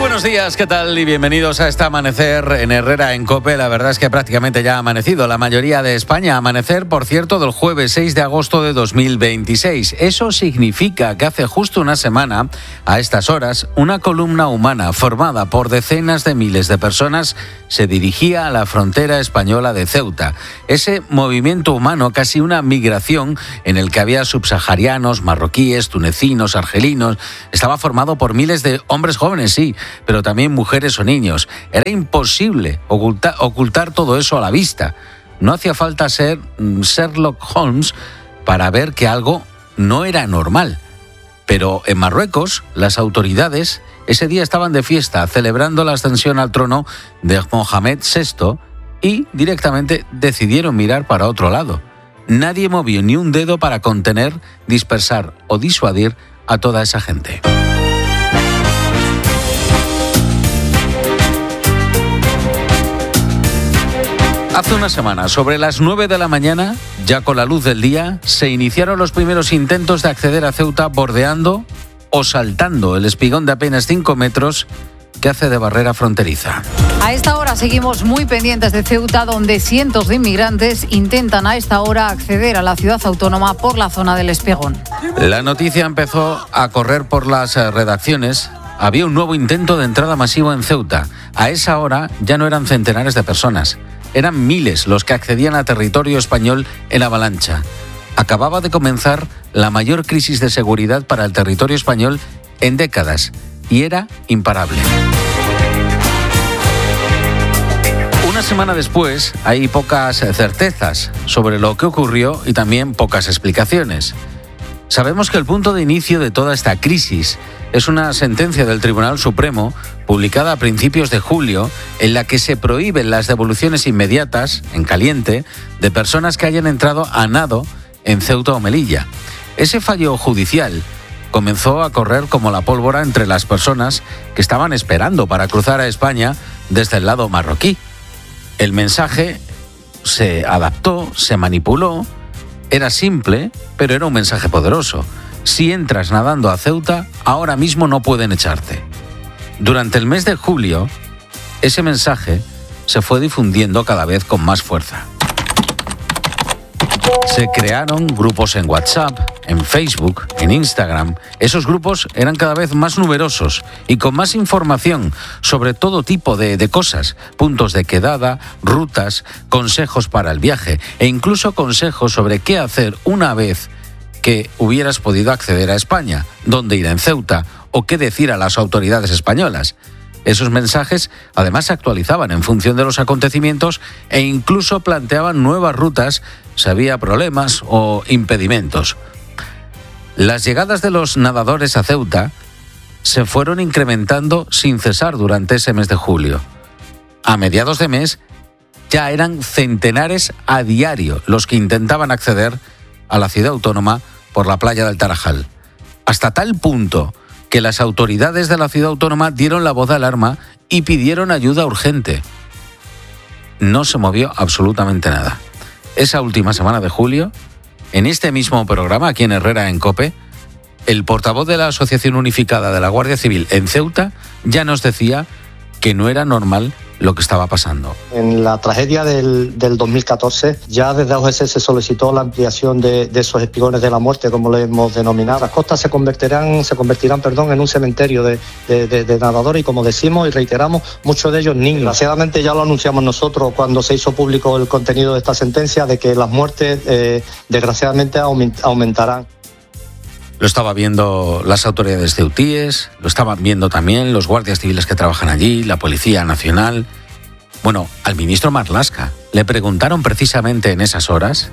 Buenos días, ¿qué tal? Y bienvenidos a este amanecer en Herrera en COPE. La verdad es que prácticamente ya ha amanecido la mayoría de España. Amanecer, por cierto, del jueves 6 de agosto de 2026. Eso significa que hace justo una semana, a estas horas, una columna humana formada por decenas de miles de personas se dirigía a la frontera española de Ceuta. Ese movimiento humano, casi una migración, en el que había subsaharianos, marroquíes, tunecinos, argelinos, estaba formado por miles de hombres jóvenes, sí, pero también mujeres o niños. Era imposible ocultar todo eso a la vista. No hacía falta ser Sherlock Holmes para ver que algo no era normal. Pero en Marruecos, las autoridades ese día estaban de fiesta, celebrando la ascensión al trono de Mohamed VI y directamente decidieron mirar para otro lado. Nadie movió ni un dedo para contener, dispersar o disuadir a toda esa gente. Hace una semana, sobre las 9 de la mañana, ya con la luz del día, se iniciaron los primeros intentos de acceder a Ceuta bordeando o saltando el espigón de apenas 5 metros que hace de barrera fronteriza. A esta hora seguimos muy pendientes de Ceuta, donde cientos de inmigrantes intentan a esta hora acceder a la ciudad autónoma por la zona del espigón. La noticia empezó a correr por las redacciones. Había un nuevo intento de entrada masivo en Ceuta. A esa hora ya no eran centenares de personas. Eran miles los que accedían a territorio español en avalancha. Acababa de comenzar la mayor crisis de seguridad para el territorio español en décadas y era imparable. Una semana después hay pocas certezas sobre lo que ocurrió y también pocas explicaciones. Sabemos que el punto de inicio de toda esta crisis es una sentencia del Tribunal Supremo publicada a principios de julio en la que se prohíben las devoluciones inmediatas, en caliente, de personas que hayan entrado a nado en Ceuta o Melilla. Ese fallo judicial comenzó a correr como la pólvora entre las personas que estaban esperando para cruzar a España desde el lado marroquí. El mensaje se adaptó, se manipuló. Era simple, pero era un mensaje poderoso. Si entras nadando a Ceuta, ahora mismo no pueden echarte. Durante el mes de julio, ese mensaje se fue difundiendo cada vez con más fuerza. Se crearon grupos en WhatsApp, en Facebook, en Instagram. Esos grupos eran cada vez más numerosos y con más información sobre todo tipo de cosas, puntos de quedada, rutas, consejos para el viaje e incluso consejos sobre qué hacer una vez que hubieras podido acceder a España, dónde ir en Ceuta o qué decir a las autoridades españolas. Esos mensajes además se actualizaban en función de los acontecimientos e incluso planteaban nuevas rutas si había problemas o impedimentos. Las llegadas de los nadadores a Ceuta se fueron incrementando sin cesar durante ese mes de julio. A mediados de mes ya eran centenares a diario los que intentaban acceder a la ciudad autónoma por la playa del Tarajal. Hasta tal punto que las autoridades de la ciudad autónoma dieron la voz de alarma y pidieron ayuda urgente. No se movió absolutamente nada. Esa última semana de julio, en este mismo programa, aquí en Herrera en COPE, el portavoz de la Asociación Unificada de la Guardia Civil en Ceuta ya nos decía que no era normal lo que estaba pasando. En la tragedia del 2014, ya desde OGC se solicitó la ampliación de esos espigones de la muerte, como le hemos denominado. Las costas se convertirán en un cementerio de nadadores y, como decimos y reiteramos, muchos de ellos niños. Desgraciadamente ya lo anunciamos nosotros cuando se hizo público el contenido de esta sentencia, de que las muertes desgraciadamente aumentarán. Lo estaban viendo las autoridades ceutíes, lo estaban viendo también los guardias civiles que trabajan allí, la Policía Nacional. Bueno, al ministro Marlaska le preguntaron precisamente en esas horas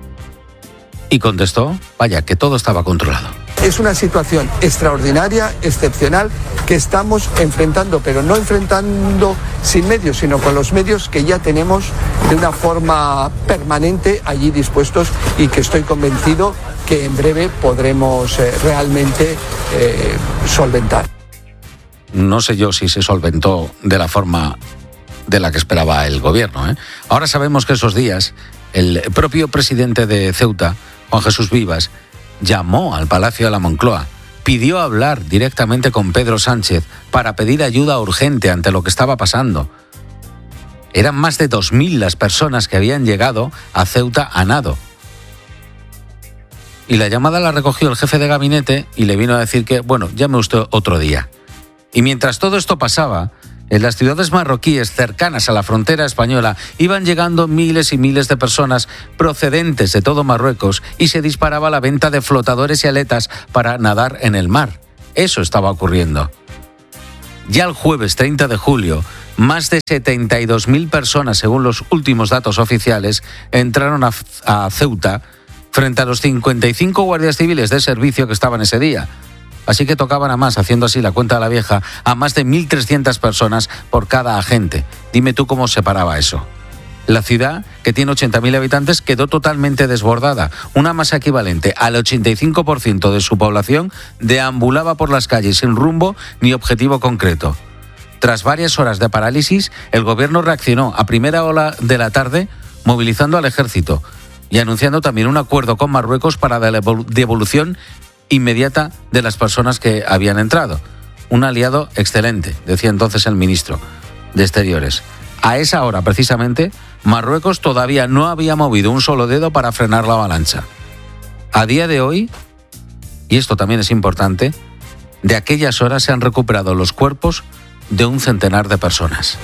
y contestó, vaya, que todo estaba controlado. Es una situación extraordinaria, excepcional, que estamos enfrentando, pero no enfrentando sin medios, sino con los medios que ya tenemos de una forma permanente allí dispuestos y que estoy convencido que en breve podremos realmente solventar. No sé yo si se solventó de la forma de la que esperaba el gobierno, ¿eh? Ahora sabemos que esos días el propio presidente de Ceuta, Juan Jesús Vivas, llamó al Palacio de la Moncloa pidió hablar directamente con Pedro Sánchez para pedir ayuda urgente ante lo que estaba pasando. Eran más de 2.000 las personas que habían llegado a Ceuta a nado. Y la llamada la recogió el jefe de gabinete y le vino a decir que, bueno, llame usted otro día. Y mientras todo esto pasaba, en las ciudades marroquíes cercanas a la frontera española iban llegando miles y miles de personas procedentes de todo Marruecos y se disparaba la venta de flotadores y aletas para nadar en el mar. Eso estaba ocurriendo. Ya el jueves 30 de julio, más de 72.000 personas, según los últimos datos oficiales, entraron a Ceuta frente a los 55 guardias civiles de servicio que estaban ese día. Así que tocaban a más, haciendo así la cuenta de la vieja, a más de 1.300 personas por cada agente. Dime tú cómo se paraba eso. La ciudad, que tiene 80.000 habitantes, quedó totalmente desbordada. Una masa equivalente al 85% de su población deambulaba por las calles sin rumbo ni objetivo concreto. Tras varias horas de parálisis, el gobierno reaccionó a primera hora de la tarde, movilizando al ejército y anunciando también un acuerdo con Marruecos para la devolución inmediata de las personas que habían entrado. Un aliado excelente, decía entonces el ministro de Exteriores. A esa hora, precisamente, Marruecos todavía no había movido un solo dedo para frenar la avalancha. A día de hoy, y esto también es importante, de aquellas horas se han recuperado los cuerpos de un centenar de personas.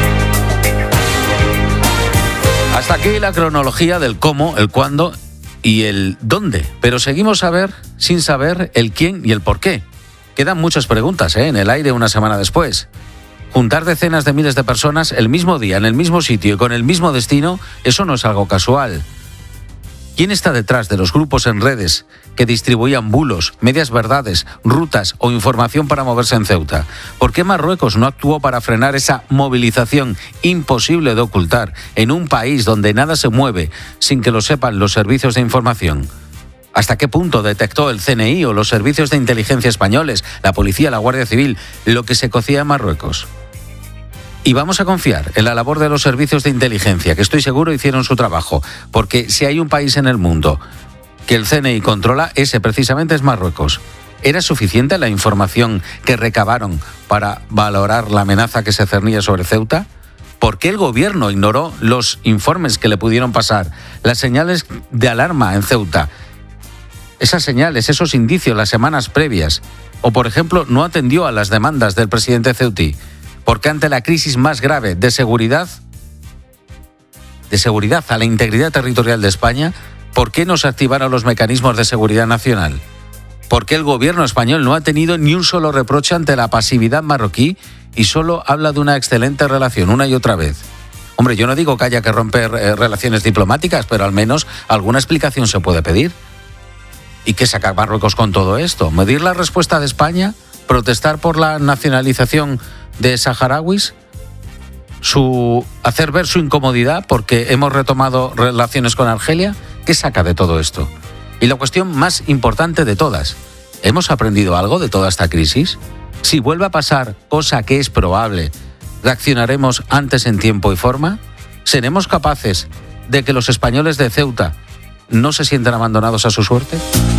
Hasta aquí la cronología del cómo, el cuándo y el dónde. Pero seguimos sin saber el quién y el por qué. Quedan muchas preguntas en el aire una semana después. Juntar decenas de miles de personas el mismo día, en el mismo sitio y con el mismo destino, eso no es algo casual. ¿Quién está detrás de los grupos en redes que distribuían bulos, medias verdades, rutas o información para moverse en Ceuta? ¿Por qué Marruecos no actuó para frenar esa movilización imposible de ocultar en un país donde nada se mueve sin que lo sepan los servicios de información? ¿Hasta qué punto detectó el CNI o los servicios de inteligencia españoles, la policía, la Guardia Civil, lo que se cocía en Marruecos? Y vamos a confiar en la labor de los servicios de inteligencia, que estoy seguro hicieron su trabajo, porque si hay un país en el mundo que el CNI controla, ese precisamente es Marruecos. ¿Era suficiente la información que recabaron para valorar la amenaza que se cernía sobre Ceuta? ¿Por qué el gobierno ignoró los informes que le pudieron pasar, las señales de alarma en Ceuta? Esas señales, esos indicios las semanas previas. O, por ejemplo, no atendió a las demandas del presidente ceutí. Porque ante la crisis más grave de seguridad a la integridad territorial de España, ¿por qué no se activaron los mecanismos de seguridad nacional? ¿Por qué el gobierno español no ha tenido ni un solo reproche ante la pasividad marroquí y solo habla de una excelente relación una y otra vez? Hombre, yo no digo que haya que romper relaciones diplomáticas, pero al menos alguna explicación se puede pedir. ¿Y qué saca Marruecos con todo esto? ¿Medir la respuesta de España? ¿Protestar por la nacionalización de saharauis? ¿Hacer ver su incomodidad porque hemos retomado relaciones con Argelia? ¿Qué saca de todo esto? Y la cuestión más importante de todas, ¿hemos aprendido algo de toda esta crisis? Si vuelve a pasar, cosa que es probable, ¿reaccionaremos antes en tiempo y forma? ¿Seremos capaces de que los españoles de Ceuta no se sientan abandonados a su suerte?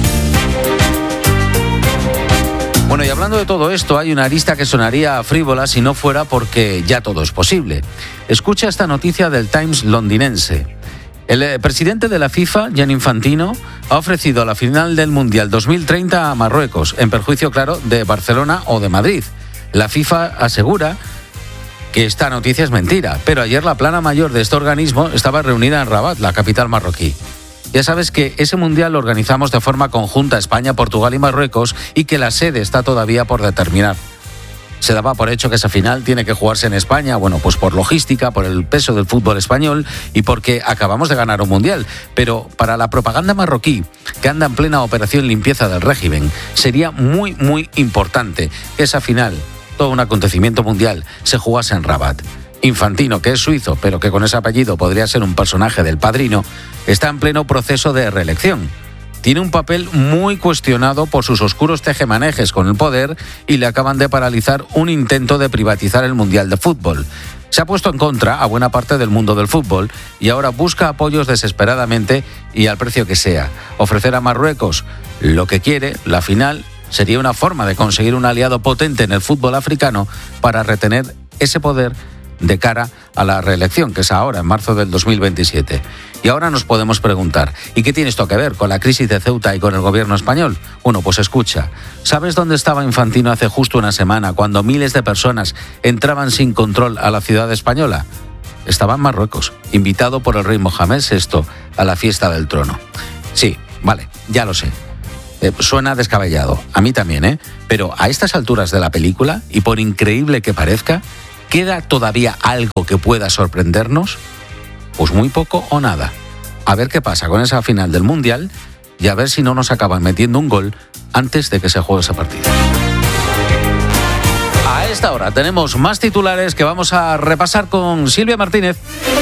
Bueno, y hablando de todo esto, hay una arista que sonaría frívola si no fuera porque ya todo es posible. Escucha esta noticia del Times londinense. El presidente de la FIFA, Gianni Infantino, ha ofrecido la final del Mundial 2030 a Marruecos, en perjuicio, claro, de Barcelona o de Madrid. La FIFA asegura que esta noticia es mentira, pero ayer la plana mayor de este organismo estaba reunida en Rabat, la capital marroquí. Ya sabes que ese mundial lo organizamos de forma conjunta España, Portugal y Marruecos y que la sede está todavía por determinar. Se daba por hecho que esa final tiene que jugarse en España, bueno, pues por logística, por el peso del fútbol español y porque acabamos de ganar un mundial. Pero para la propaganda marroquí, que anda en plena operación limpieza del régimen, sería muy, muy importante que esa final, todo un acontecimiento mundial, se jugase en Rabat. Infantino, que es suizo, pero que con ese apellido podría ser un personaje del Padrino, está en pleno proceso de reelección. Tiene un papel muy cuestionado por sus oscuros tejemanejes con el poder y le acaban de paralizar un intento de privatizar el Mundial de Fútbol. Se ha puesto en contra a buena parte del mundo del fútbol y ahora busca apoyos desesperadamente y al precio que sea. Ofrecer a Marruecos lo que quiere, la final, sería una forma de conseguir un aliado potente en el fútbol africano para retener ese poder de cara a la reelección, que es ahora, en marzo del 2027. Y ahora nos podemos preguntar, ¿y qué tiene esto que ver con la crisis de Ceuta y con el gobierno español? Bueno, pues escucha, ¿sabes dónde estaba Infantino hace justo una semana, cuando miles de personas entraban sin control a la ciudad española? Estaba en Marruecos, invitado por el rey Mohamed VI a la fiesta del trono. Sí, vale, ya lo sé. Suena descabellado, a mí también, pero a estas alturas de la película, y por increíble que parezca, ¿queda todavía algo que pueda sorprendernos? Pues muy poco o nada. A ver qué pasa con esa final del Mundial y a ver si no nos acaban metiendo un gol antes de que se juegue esa partida. A esta hora tenemos más titulares que vamos a repasar con Silvia Martínez.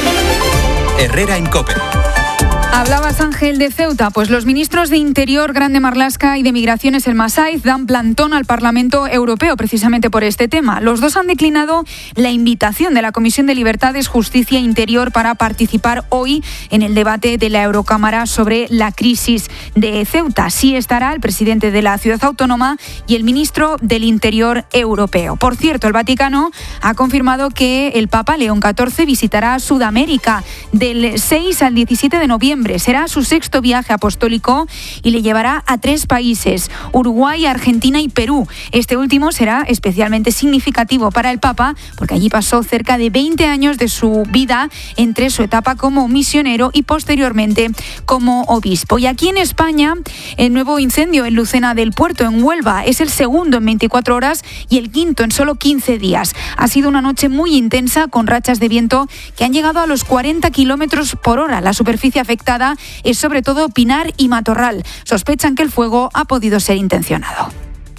Herrera en COPE. Hablabas, Ángel, de Ceuta. Pues los ministros de Interior, Grande Marlaska, y de Migraciones, El Masaiz, dan plantón al Parlamento Europeo precisamente por este tema. Los dos han declinado la invitación de la Comisión de Libertades, Justicia e Interior para participar hoy en el debate de la Eurocámara sobre la crisis de Ceuta. Sí estará el presidente de la ciudad autónoma y el ministro del Interior europeo. Por cierto, el Vaticano ha confirmado que el Papa León XIV visitará Sudamérica del 6 al 17 de noviembre. Será su sexto viaje apostólico y le llevará a 3 países, Uruguay, Argentina y Perú. Este último será especialmente significativo para el Papa porque allí pasó cerca de 20 años de su vida entre su etapa como misionero y posteriormente como obispo. Y aquí en España, el nuevo incendio en Lucena del Puerto, en Huelva, es el segundo en 24 horas y el quinto en solo 15 días. Ha sido una noche muy intensa con rachas de viento que han llegado a los 40 kilómetros por hora. La superficie afectada es sobre todo pinar y matorral. Sospechan que el fuego ha podido ser intencionado.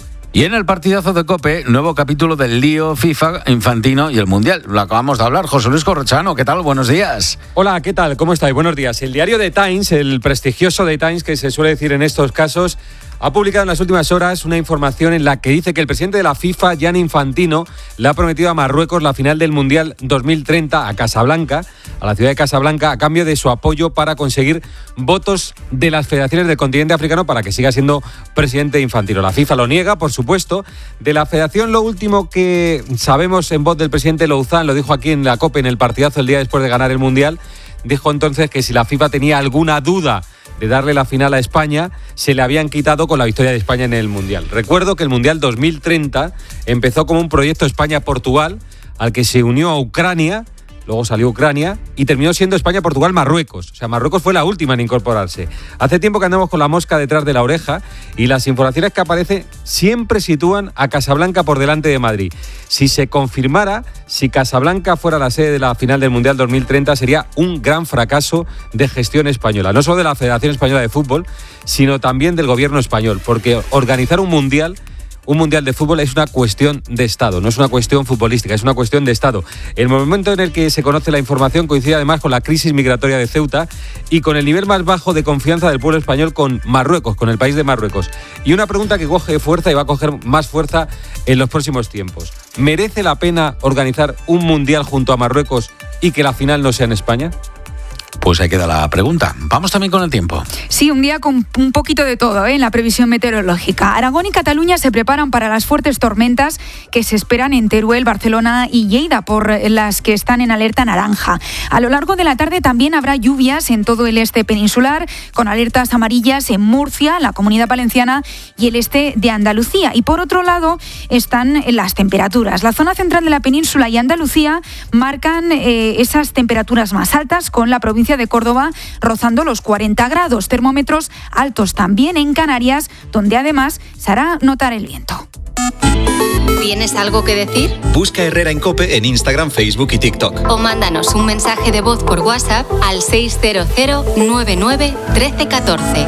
Y en el partidazo de COPE, nuevo capítulo del lío FIFA, Infantino y el Mundial. Lo acabamos de hablar. José Luis Corrochano, ¿qué tal? Buenos días. Hola, ¿qué tal? ¿Cómo estáis? Buenos días. El diario The Times, el prestigioso The Times, que se suele decir en estos casos, ha publicado en las últimas horas una información en la que dice que el presidente de la FIFA, Gianni Infantino, le ha prometido a Marruecos la final del Mundial 2030 a Casablanca, a la ciudad de Casablanca, a cambio de su apoyo para conseguir votos de las federaciones del continente africano para que siga siendo presidente Infantino. La FIFA lo niega, por supuesto. De la federación, lo último que sabemos en voz del presidente Louzán, lo dijo aquí en la COPE en el partidazo el día después de ganar el Mundial, dijo entonces que si la FIFA tenía alguna duda de darle la final a España, se le habían quitado con la victoria de España en el Mundial. Recuerdo que el Mundial 2030 empezó como un proyecto España-Portugal, al que se unió a Ucrania, luego salió Ucrania, y terminó siendo España-Portugal-Marruecos. O sea, Marruecos fue la última en incorporarse. Hace tiempo que andamos con la mosca detrás de la oreja y las informaciones que aparecen siempre sitúan a Casablanca por delante de Madrid. Si se confirmara, si Casablanca fuera la sede de la final del Mundial 2030, sería un gran fracaso de gestión española. No solo de la Federación Española de Fútbol, sino también del gobierno español, porque organizar un mundial de fútbol es una cuestión de Estado, no es una cuestión futbolística, es una cuestión de Estado. El momento en el que se conoce la información coincide además con la crisis migratoria de Ceuta y con el nivel más bajo de confianza del pueblo español con Marruecos, con el país de Marruecos. Y una pregunta que coge fuerza y va a coger más fuerza en los próximos tiempos. ¿Merece la pena organizar un mundial junto a Marruecos y que la final no sea en España? Pues ahí queda la pregunta. Vamos también con el tiempo. Sí, un día con un poquito de todo en la previsión meteorológica. Aragón y Cataluña se preparan para las fuertes tormentas que se esperan en Teruel, Barcelona y Lleida, por las que están en alerta naranja. A lo largo de la tarde también habrá lluvias en todo el este peninsular, con alertas amarillas en Murcia, la Comunidad Valenciana y el este de Andalucía. Y por otro lado están las temperaturas. La zona central de la península y Andalucía marcan esas temperaturas más altas, con la provincia de Córdoba rozando los 40 grados. Termómetros altos también en Canarias, donde además se hará notar el viento. ¿Tienes algo que decir? Busca Herrera en COPE en Instagram, Facebook y TikTok. O mándanos un mensaje de voz por WhatsApp al 600 99 13 14.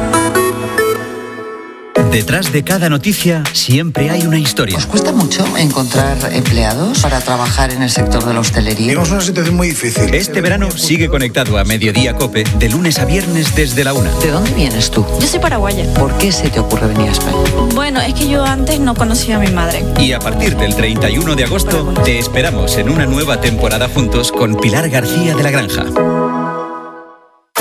Detrás de cada noticia siempre hay una historia. ¿Os cuesta mucho encontrar empleados para trabajar en el sector de la hostelería? Tenemos una situación muy difícil. Este verano sigue conectado a Mediodía COPE de lunes a viernes desde la 1. ¿De dónde vienes tú? Yo soy paraguaya. ¿Por qué se te ocurre venir a España? Bueno, es que yo antes no conocía a mi madre. Y a partir del 31 de agosto te esperamos en una nueva temporada juntos con Pilar García de la Granja.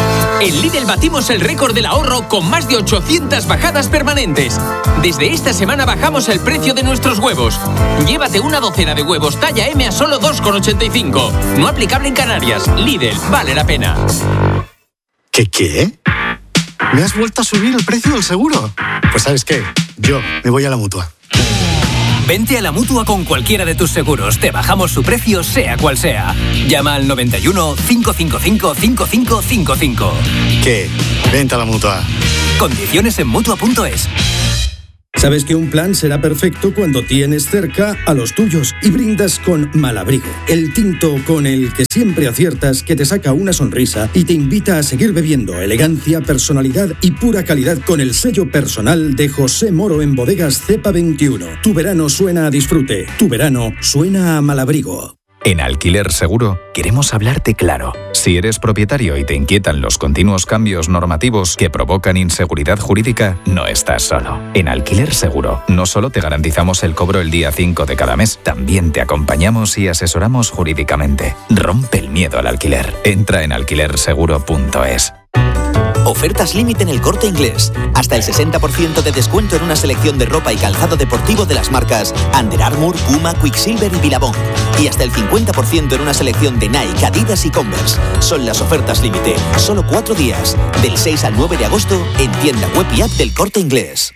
En Lidl batimos el récord del ahorro con más de 800 bajadas permanentes. Desde esta semana bajamos el precio de nuestros huevos. Llévate una docena de huevos talla M a solo 2,85. No aplicable en Canarias. Lidl, vale la pena. ¿Qué? ¿Me has vuelto a subir el precio del seguro? Pues ¿sabes qué? Yo me voy a la Mutua. Vente a la Mutua con cualquiera de tus seguros. Te bajamos su precio, sea cual sea. Llama al 91 555 5555. ¿Qué? Vente a la Mutua. Condiciones en Mutua.es. Sabes que un plan será perfecto cuando tienes cerca a los tuyos y brindas con Malabrigo, el tinto con el que siempre aciertas, que te saca una sonrisa y te invita a seguir bebiendo. Elegancia, personalidad y pura calidad con el sello personal de José Moro en Bodegas Cepa 21. Tu verano suena a disfrute, tu verano suena a Malabrigo. En Alquiler Seguro queremos hablarte claro. Si eres propietario y te inquietan los continuos cambios normativos que provocan inseguridad jurídica, no estás solo. En Alquiler Seguro no solo te garantizamos el cobro el día 5 de cada mes, también te acompañamos y asesoramos jurídicamente. Rompe el miedo al alquiler. Entra en alquilerseguro.es. Ofertas límite en El Corte Inglés. Hasta el 60% de descuento en una selección de ropa y calzado deportivo de las marcas Under Armour, Puma, Quicksilver y Billabong. Y hasta el 50% en una selección de Nike, Adidas y Converse. Son las ofertas límite. Solo 4 días. Del 6 al 9 de agosto en tienda web y app del Corte Inglés.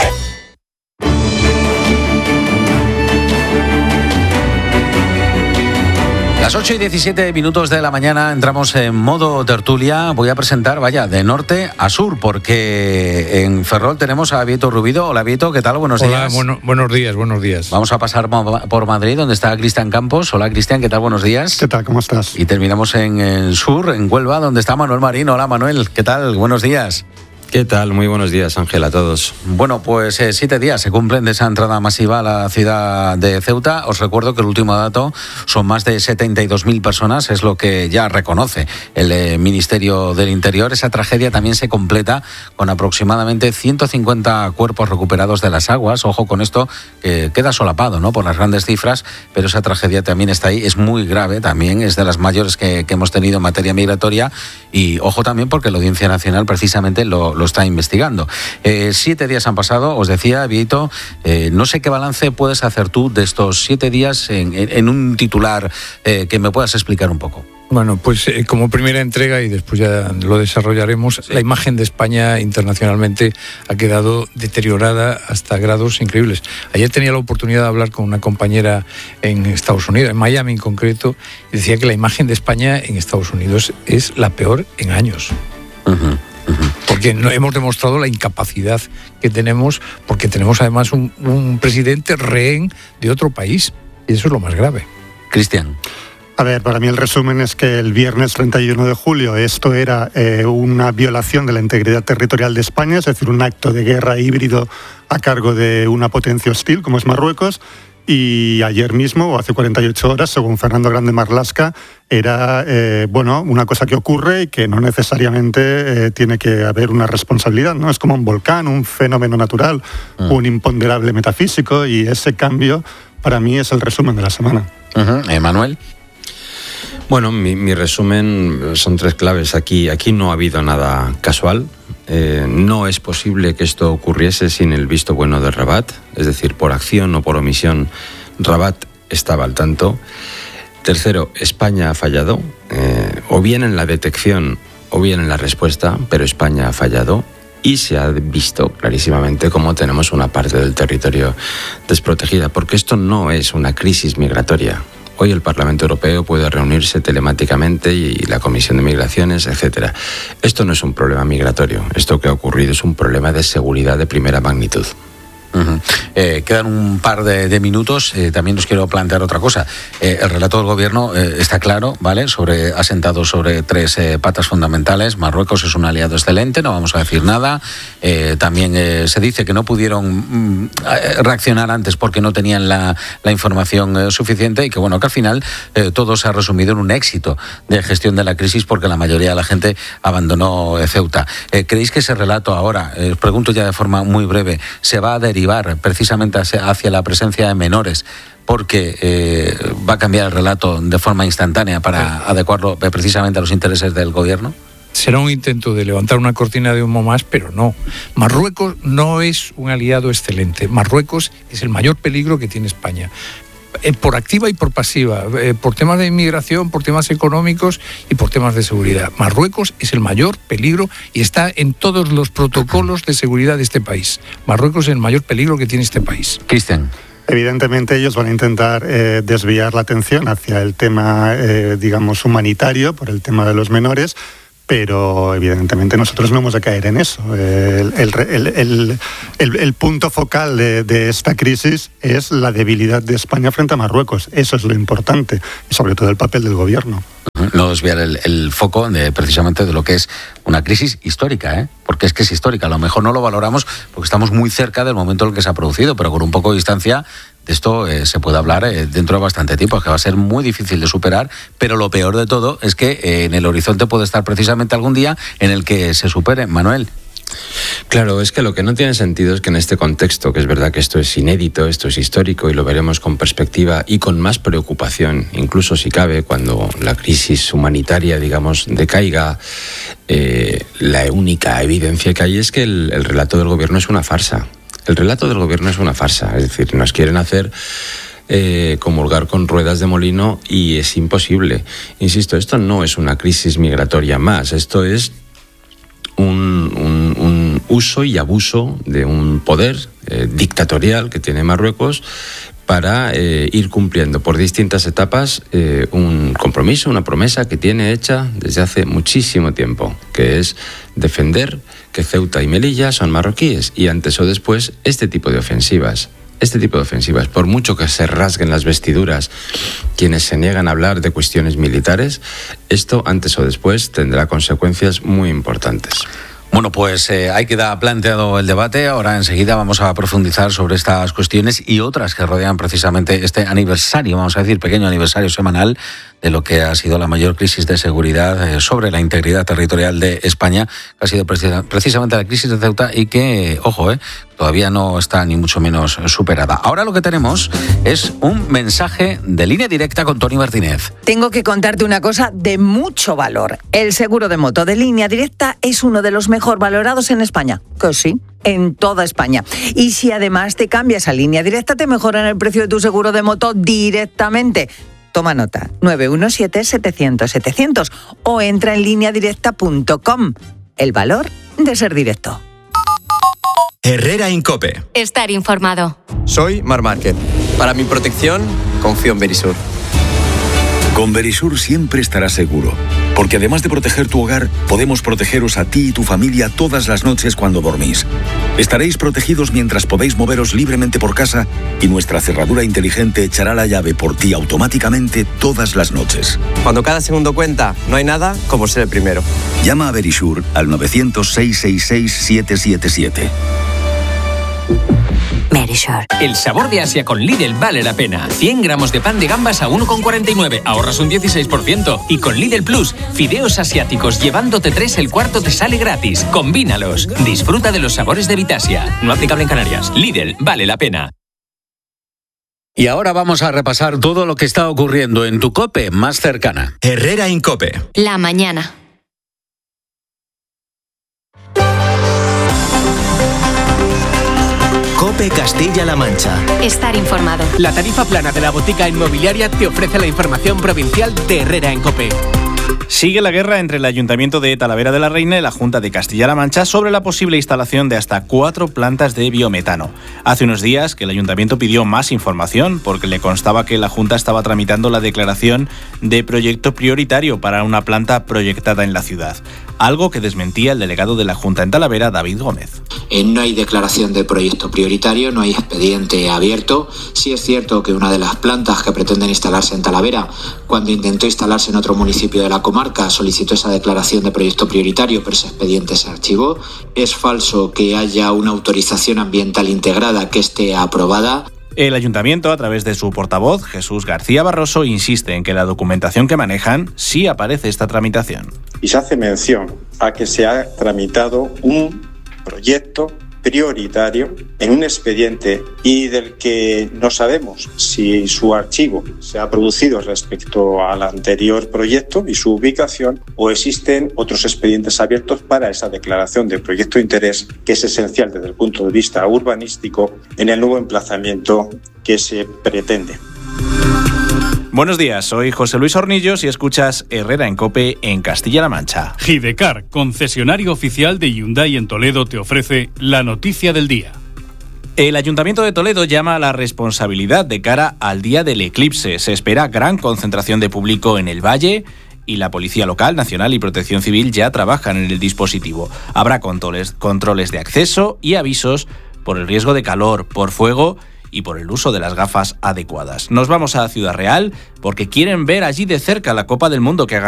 Las 8:17 de la mañana entramos en modo tertulia. Voy a presentar, de norte a sur, porque en Ferrol tenemos a Vieto Rubido. Hola Vieto, ¿qué tal? Buenos días. Hola, buenos días. Vamos a pasar por Madrid, donde está Cristian Campos. Hola Cristian, ¿qué tal? Buenos días. ¿Qué tal? ¿Cómo estás? Y terminamos en el sur, en Huelva, donde está Manuel Marín. Hola Manuel, ¿qué tal? Buenos días. ¿Qué tal? Muy buenos días, Ángel, a todos. Bueno, pues 7 días se cumplen de esa entrada masiva a la ciudad de Ceuta. Os recuerdo que el último dato son más de 72.000 personas, es lo que ya reconoce el Ministerio del Interior. Esa tragedia también se completa con aproximadamente 150 cuerpos recuperados de las aguas. Ojo con esto, que queda solapado, ¿no?, por las grandes cifras, pero esa tragedia también está ahí. Es muy grave también, es de las mayores que hemos tenido en materia migratoria. Y ojo también porque la Audiencia Nacional precisamente lo está investigando. 7 días han pasado, os decía, Vieto, no sé qué balance puedes hacer tú de estos 7 días en un titular que me puedas explicar un poco. Bueno, pues como primera entrega, y después ya lo desarrollaremos, sí. La imagen de España internacionalmente ha quedado deteriorada hasta grados increíbles. Ayer tenía la oportunidad de hablar con una compañera en Estados Unidos, en Miami en concreto, y decía que la imagen de España en Estados Unidos es la peor en años. Porque hemos demostrado la incapacidad que tenemos, porque tenemos además un presidente rehén de otro país, y eso es lo más grave. Cristian. A ver, para mí el resumen es que el viernes 31 de julio esto era una violación de la integridad territorial de España, es decir, un acto de guerra híbrido a cargo de una potencia hostil como es Marruecos. Y ayer mismo, o hace 48 horas, según Fernando Grande Marlaska, era una cosa que ocurre y que no necesariamente tiene que haber una responsabilidad, ¿no? Es como un volcán, un fenómeno natural, un imponderable metafísico, y ese cambio para mí es el resumen de la semana. Manuel. Bueno, mi resumen son 3 claves. Aquí no ha habido nada casual. No es posible que esto ocurriese sin el visto bueno de Rabat, es decir, por acción o por omisión, Rabat estaba al tanto. Tercero, España ha fallado, o bien en la detección o bien en la respuesta, pero España ha fallado. Y se ha visto clarísimamente cómo tenemos una parte del territorio desprotegida, porque esto no es una crisis migratoria. Hoy el Parlamento Europeo puede reunirse telemáticamente y la Comisión de Migraciones, etc. Esto no es un problema migratorio. Esto que ha ocurrido es un problema de seguridad de primera magnitud. Quedan un par de minutos. También os quiero plantear otra cosa. El relato del gobierno está claro, ¿vale? Asentado sobre 3 patas fundamentales. Marruecos es un aliado excelente, no vamos a decir nada. También se dice que no pudieron reaccionar antes porque no tenían la información suficiente, y que al final todo se ha resumido en un éxito de gestión de la crisis, porque la mayoría de la gente abandonó Ceuta. ¿Creéis que ese relato ahora, os pregunto ya de forma muy breve, se va a derivar precisamente hacia la presencia de menores, porque va a cambiar el relato de forma instantánea para adecuarlo precisamente a los intereses del gobierno? será un intento de levantar una cortina de humo más, pero no. Marruecos no es un aliado excelente. Marruecos es el mayor peligro que tiene España. Por activa y por pasiva, por temas de inmigración, por temas económicos y por temas de seguridad. Marruecos es el mayor peligro y está en todos los protocolos de seguridad de este país. Marruecos es el mayor peligro que tiene este país. Cristian. Evidentemente ellos van a intentar desviar la atención hacia el tema, digamos, humanitario, por el tema de los menores, pero evidentemente nosotros no hemos de caer en eso. El punto focal de esta crisis es la debilidad de España frente a Marruecos. Eso es lo importante, y sobre todo el papel del gobierno. No desviar el foco precisamente de lo que es una crisis histórica, porque es que es histórica. A lo mejor no lo valoramos porque estamos muy cerca del momento en el que se ha producido, pero con un poco de distancia de esto se puede hablar dentro de bastante tiempo, que va a ser muy difícil de superar, pero lo peor de todo es que en el horizonte puede estar precisamente algún día en el que se supere. Manuel. Claro, es que lo que no tiene sentido es que en este contexto, que es verdad que esto es inédito, esto es histórico y lo veremos con perspectiva y con más preocupación, incluso si cabe, cuando la crisis humanitaria, digamos, decaiga, la única evidencia que hay es que el relato del gobierno es una farsa. El relato del gobierno es una farsa, es decir, nos quieren hacer comulgar con ruedas de molino y es imposible. Insisto, esto no es una crisis migratoria más, esto es un uso y abuso de un poder dictatorial que tiene Marruecos para ir cumpliendo por distintas etapas un compromiso, una promesa que tiene hecha desde hace muchísimo tiempo, que es defender que Ceuta y Melilla son marroquíes y antes o después este tipo de ofensivas, por mucho que se rasguen las vestiduras quienes se niegan a hablar de cuestiones militares, esto antes o después tendrá consecuencias muy importantes. Bueno, pues ahí queda planteado el debate. Ahora enseguida vamos a profundizar sobre estas cuestiones y otras que rodean precisamente este aniversario, vamos a decir, pequeño aniversario semanal de lo que ha sido la mayor crisis de seguridad sobre la integridad territorial de España, que ha sido precisamente la crisis de Ceuta y que, ojo, todavía no está ni mucho menos superada. Ahora lo que tenemos es un mensaje de Línea Directa con Tony Martínez. Tengo que contarte una cosa de mucho valor. El seguro de moto de Línea Directa es uno de los mejor valorados en España. Que sí, en toda España. Y si además te cambias a Línea Directa, te mejoran el precio de tu seguro de moto directamente. Toma nota, 917-700-700 o entra en lineadirecta.com. El valor de ser directo. Herrera Incope. Estar informado. Soy Mar Márquez. Para mi protección, confío en Verisur. Con Verisur siempre estarás seguro, porque además de proteger tu hogar, podemos protegeros a ti y tu familia todas las noches cuando dormís. Estaréis protegidos mientras podéis moveros libremente por casa y nuestra cerradura inteligente echará la llave por ti automáticamente todas las noches. Cuando cada segundo cuenta, no hay nada como ser el primero. Llama a Verisur al 900-666-777. Verisur. El sabor de Asia con Lidl vale la pena. 100 gramos de pan de gambas a 1,49, ahorras un 16%. Y con Lidl Plus, fideos asiáticos, llevándote 3, el cuarto te sale gratis. Combínalos. Disfruta de los sabores de Vitasia. No aplicable en Canarias. Lidl vale la pena. Y ahora vamos a repasar todo lo que está ocurriendo en tu COPE más cercana. Herrera Incope. La mañana. COPE Castilla-La Mancha. Estar informado. La tarifa plana de la botica inmobiliaria te ofrece la información provincial de Herrera en COPE. Sigue la guerra entre el Ayuntamiento de Talavera de la Reina y la Junta de Castilla-La Mancha sobre la posible instalación de hasta 4 plantas de biometano. Hace unos días que el Ayuntamiento pidió más información porque le constaba que la Junta estaba tramitando la declaración de proyecto prioritario para una planta proyectada en la ciudad. Algo que desmentía el delegado de la Junta en Talavera, David Gómez. No hay declaración de proyecto prioritario, no hay expediente abierto. Sí es cierto que una de las plantas que pretenden instalarse en Talavera, cuando intentó instalarse en otro municipio de la comarca, solicitó esa declaración de proyecto prioritario, pero ese expediente se archivó. Es falso que haya una autorización ambiental integrada que esté aprobada. El Ayuntamiento, a través de su portavoz, Jesús García Barroso, insiste en que la documentación que manejan sí aparece esta tramitación. Y se hace mención a que se ha tramitado un proyecto prioritario en un expediente y del que no sabemos si su archivo se ha producido respecto al anterior proyecto y su ubicación, o existen otros expedientes abiertos para esa declaración de proyecto de interés, que es esencial desde el punto de vista urbanístico en el nuevo emplazamiento que se pretende. Buenos días, soy José Luis Hornillos y escuchas Herrera en COPE en Castilla-La Mancha. Gidecar, concesionario oficial de Hyundai en Toledo, te ofrece la noticia del día. El Ayuntamiento de Toledo llama a la responsabilidad de cara al día del eclipse. Se espera gran concentración de público en el Valle y la Policía Local, Nacional y Protección Civil ya trabajan en el dispositivo. Habrá controles de acceso y avisos por el riesgo de calor, por fuego y por el uso de las gafas adecuadas. Nos vamos a Ciudad Real porque quieren ver allí de cerca la Copa del Mundo que ha